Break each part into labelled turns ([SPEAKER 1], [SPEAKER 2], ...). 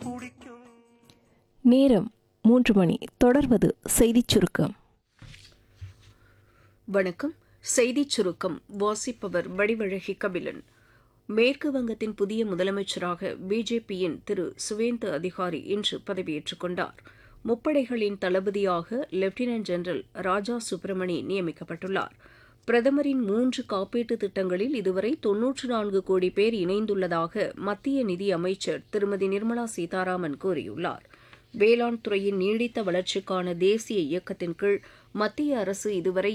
[SPEAKER 1] நேரம் 3 மணி. தொடர்வது செய்திச் சுருக்கம்.
[SPEAKER 2] வணக்கம். செய்திச் சுருக்கம் வாசிப்பவர் வடிவழகி கபிலன். மேற்கு வங்கத்தின் புதிய முதலமைச்சராக பிஜேபியின் திரு சுவேந்து அதிகாரி இன்று பதவியேற்றுக் கொண்டார். முப்படைகளின் தளபதியாக லெப்டினன்ட் ஜெனரல் ராஜா சுப்பிரமணி நியமிக்கப்பட்டுள்ளார். பிரதமரின் 3 காப்பீட்டு திட்டங்களில் இதுவரை 94 கோடி பேர் இணைந்துள்ளதாக மத்திய நிதி அமைச்சர் திருமதி நிர்மலா சீதாராமன் கூறியுள்ளார். வேளாண் துறையின் நீடித்த வளர்ச்சிக்கான தேசிய இயக்கத்தின் கீழ் மத்திய அரசு இதுவரை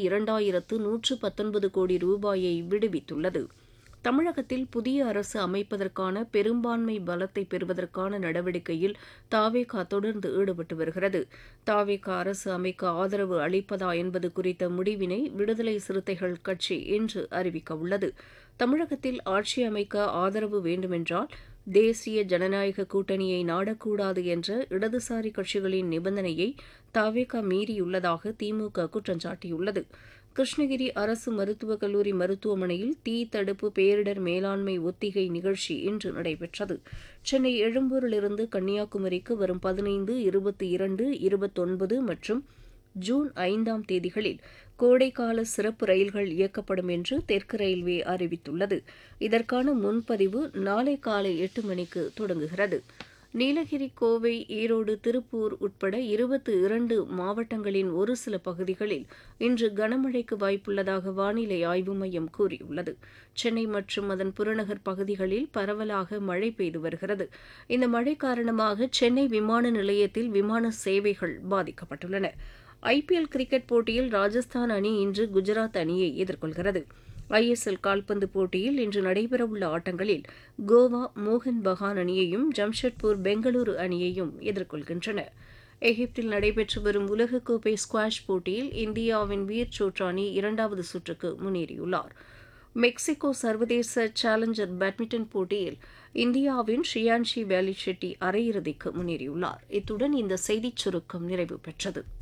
[SPEAKER 2] 2119 கோடி ரூபாயை விடுவித்துள்ளது. தமிழகத்தில் புதிய அரசு அமைப்பதற்கான பெரும்பான்மை பலத்தை பெறுவதற்கான நடவடிக்கையில் தாவேகா தொடர்ந்து ஈடுபட்டு வருகிறது. தாவேகா அரசு அமைக்க ஆதரவு அளிப்பதா என்பது குறித்த முடிவினை விடுதலை சிறுத்தைகள் கட்சி இன்று அறிவிக்க உள்ளது. தமிழகத்தில் ஆட்சி அமைக்க ஆதரவு வேண்டுமென்றால் தேசிய ஜனநாயக கூட்டணியை நாடக்கூடாது என்ற இடதுசாரி கட்சிகளின் நிபந்தனையை தாவேகா மீறியுள்ளதாக திமுக குற்றம் சாட்டியுள்ளது. கிருஷ்ணகிரி அரசு மருத்துவக் கல்லூரி மருத்துவமனையில் தீ தடுப்பு பேரிடர் மேலாண்மை ஒத்திகை நிகழ்ச்சி இன்று நடைபெற்றது. சென்னை எழும்பூரிலிருந்து கன்னியாகுமரிக்கு வரும் 15, 22, 29 மற்றும் ஜூன் 5ஆம் தேதிகளில் கோடைக்கால சிறப்பு ரயில்கள் இயக்கப்படும் என்று தெற்கு ரயில்வே அறிவித்துள்ளது. இதற்கான முன்பதிவு நாளை காலை 8 மணிக்கு தொடங்குகிறது. நீலகிரி, கோவை, ஈரோடு, திருப்பூர் உட்பட 22 மாவட்டங்களின் ஒரு சில பகுதிகளில் இன்று கனமழைக்கு வாய்ப்புள்ளதாக வானிலை ஆய்வு மையம் கூறியுள்ளது. சென்னை மற்றும் அதன் புறநகர் பகுதிகளில் பரவலாக மழை பெய்து வருகிறது. இந்த மழை காரணமாக சென்னை விமான நிலையத்தில் விமான சேவைகள் பாதிக்கப்பட்டுள்ளன. ஐபிஎல் கிரிக்கெட் போட்டியில் ராஜஸ்தான் அணி இன்று குஜராத் அணியை எதிர்கொள்கிறது. ஐஎஸ்எல் கால்பந்து போட்டியில் இன்று நடைபெறவுள்ள ஆட்டங்களில் கோவா மோகன் பகான் அணியையும் ஜம்ஷெட்பூர் பெங்களூரு அணியையும் எதிர்கொள்கின்றன. எகிப்தில் நடைபெற்று வரும் உலகக்கோப்பை ஸ்குவாஷ் போட்டியில் இந்தியாவின் வீர் சோட்ரா அணி 2வது சுற்றுக்கு முன்னேறியுள்ளார். மெக்சிகோ சர்வதேச சேலஞ்சர் பேட்மிண்டன் போட்டியில் இந்தியாவின் ஷியான்ஷி வேலி ஷெட்டி அரையிறுதிக்கு முன்னேறியுள்ளார். இத்துடன் இந்த செய்திச் சுருக்கம் நிறைவு பெற்றது.